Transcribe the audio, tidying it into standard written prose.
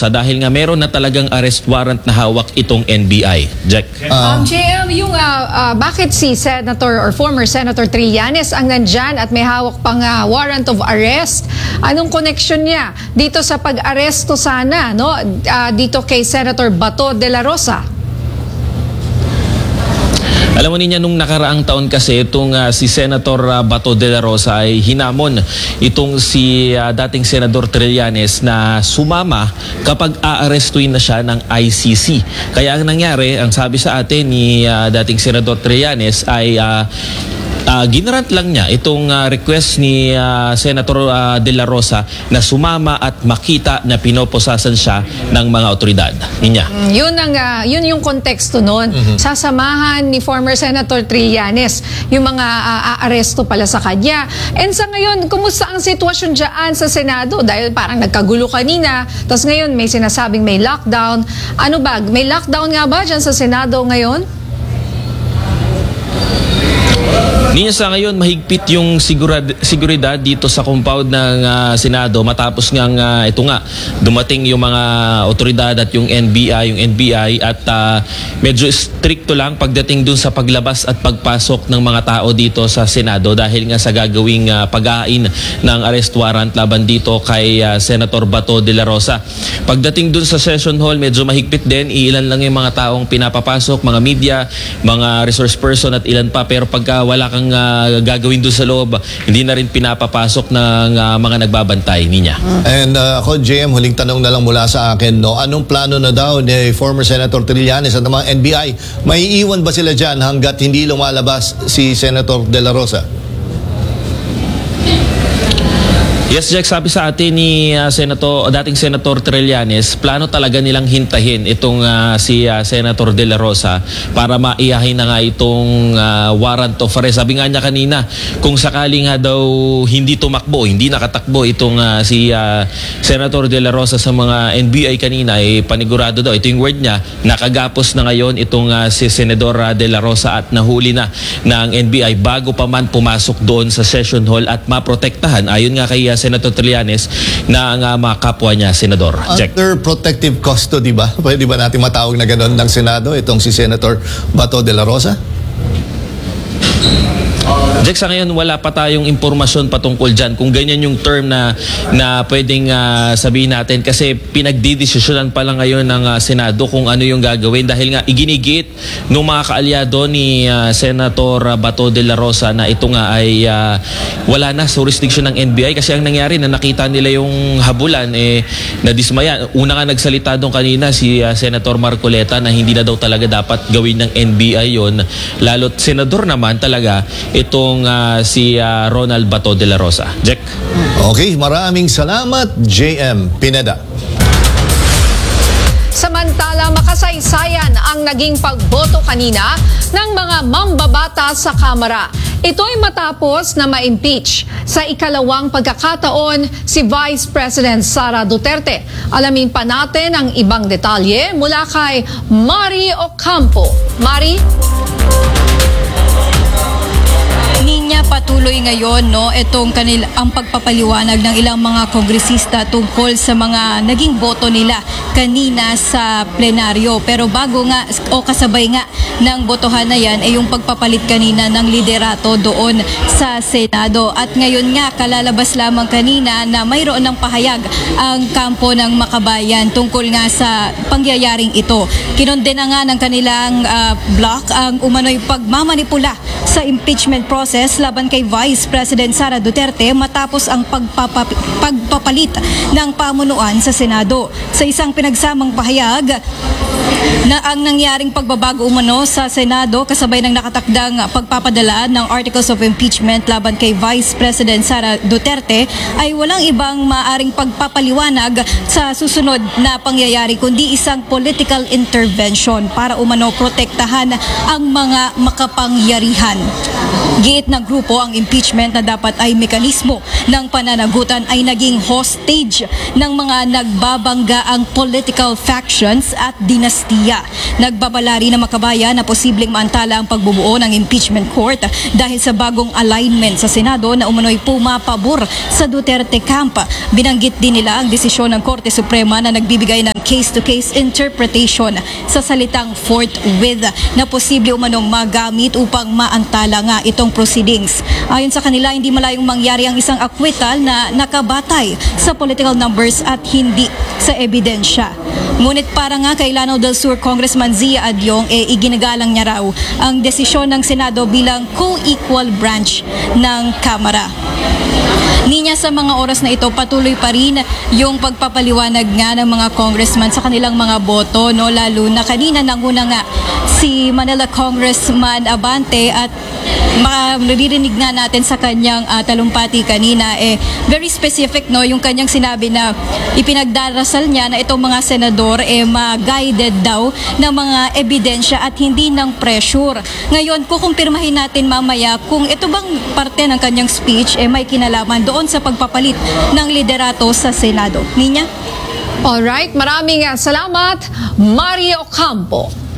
Rosa dahil nga meron na talagang arrest warrant na hawak itong NBI. Jack. JM, yung bakit si Senator or former Senator Trillanes ang nandyan at may hawak pang warrant of arrest? Anong connection niya dito sa pag-aresto sana, no? Dito kay Senator Bato de la Rosa? Alam mo niya, nung nakaraang taon kasi itong si Senator Bato de la Rosa ay hinamon itong si dating Senador Trillanes na sumama kapag aarestuin na siya ng ICC. Kaya ang nangyari, ang sabi sa atin ni dating Senador Trillanes ay ginarant lang niya itong request ni Senator de la Rosa na sumama at makita na pinoposasan siya ng mga otoridad. Ninya. Yun yung konteksto noon. Sasamahan ni former Senator Trillanes yung mga aaresto pala sa kanya. And sa ngayon, kumusta ang sitwasyon dyan sa Senado? Dahil parang nagkagulo kanina, tapos ngayon may sinasabing may lockdown. Ano ba? May lockdown nga ba dyan sa Senado ngayon? Niya sa ngayon, mahigpit yung seguridad dito sa compound ng Senado matapos nga ito nga dumating yung mga otoridad at yung NBI at medyo stricto lang pagdating dun sa paglabas at pagpasok ng mga tao dito sa Senado dahil nga sa gagawing pag-ain ng arrest warrant laban dito kay Senator Bato de la Rosa. Pagdating dun sa session hall, medyo mahigpit din, ilan lang yung mga taong pinapapasok, mga media, mga resource person at ilan pa, pero pagka wala kang gagawin doon sa loob, hindi na rin pinapapasok ng mga nagbabantay niya. And ako, JM, huling tanong na lang mula sa akin, no? Anong plano na daw ni former Senator Trillanes at ng mga NBI? May iwan ba sila dyan hanggat hindi lumalabas si Senator de la Rosa? Yes, Jack, sabi sa atin ni dating Senator Trillanes, plano talaga nilang hintahin itong si Senator de la Rosa para maiyahin na nga itong warrant of arrest. Sabi nga niya kanina, kung sakali nga daw hindi tumakbo, hindi nakatakbo itong si Senator de la Rosa sa mga NBI kanina, panigurado daw. Ito yung word niya, nakagapos na ngayon itong si Senador de la Rosa at nahuli na ng NBI bago pa man pumasok doon sa session hall at maprotektahan, ayon nga kay Senator Trillanes, na ang mga kapwa niya, Senador. Check. Under protective custody ba? Pwede ba natin matawag na gano'n ng Senado itong si Senator Bato de la Rosa? Jack, sa ngayon wala pa tayong impormasyon patungkol dyan kung ganyan yung term na pwedeng sabihin natin kasi pinagdidesisyonan pa lang ngayon ng Senado kung ano yung gagawin dahil nga iginigit ng mga kaalyado ni Senator Bato de la Rosa na ito nga ay wala na jurisdiction ng NBI kasi ang nangyari na nakita nila yung habulan na dismaya. Una nga nagsalita doon kanina si Senator Marcoleta na hindi na daw talaga dapat gawin ng NBI yon, lalo't senador naman talaga itong si Ronald Bato de la Rosa. Jack. Okay, maraming salamat, JM Pineda. Samantala, makasaysayan ang naging pagboto kanina ng mga mambabata sa Kamara. Ito'y matapos na ma-impeach sa ikalawang pagkakataon si Vice President Sara Duterte. Alamin pa natin ang ibang detalye mula kay Mari Ocampo. Mari? Ninya, patuloy ngayon itong ang pagpapaliwanag ng ilang mga kongresista tungkol sa mga naging boto nila kanina sa plenaryo. Pero bago nga o kasabay nga ng botohan na yan ay yung pagpapalit kanina ng liderato doon sa Senado. At ngayon nga kalalabas lamang kanina na mayroon ng pahayag ang kampo ng Makabayan tungkol nga sa pangyayaring ito. Kinondena nga ng kanilang bloc ang umano'y pagmamanipula sa impeachment process laban kay Vice President Sara Duterte matapos ang pagpapalit ng pamunuan sa Senado. Sa isang pinagsamang pahayag na ang nangyaring pagbabago umano sa Senado kasabay ng nakatakdang pagpapadala ng Articles of Impeachment laban kay Vice President Sara Duterte ay walang ibang maaring pagpapaliwanag sa susunod na pangyayari kundi isang political intervention para umano protektahan ang mga makapangyarihan. Giit ng grupo ang impeachment na dapat ay mekanismo ng pananagutan ay naging hostage ng mga nagbabanggaang political factions at dinastiya. Nagbabalari na Makabayan na posibleng maantala ang pagbubuo ng impeachment court dahil sa bagong alignment sa Senado na umano'y pumapabor sa Duterte camp. Binanggit din nila ang desisyon ng Korte Suprema na nagbibigay ng case-to-case interpretation sa salitang forthwith na posible umanong magamit upang maantala nga itong proceedings. Ayon sa kanila, hindi malayong mangyari ang isang akwital na nakabatay sa political numbers at hindi sa ebidensya. Ngunit para nga kay Lanao del Sur Congressman Zia Adyong, iginagalang niya raw ang desisyon ng Senado bilang co-equal branch ng Kamara. Niya sa mga oras na ito, patuloy pa rin yung pagpapaliwanag nga ng mga congressman sa kanilang mga boto, no? Lalo na kanina nanguna nga si Manila Congressman Abante at maririnig nga natin sa kanyang talumpati kanina, very specific, no, yung kanyang sinabi na ipinagdarasal niya na itong mga senador ma-guided daw ng mga ebidensya at hindi ng pressure. Ngayon, kukumpirmahin natin mamaya kung ito bang parte ng kanyang speech may kinalaman doon sa pagpapalit ng liderato sa Senado. Ninya? Alright, maraming salamat, Mario Campo.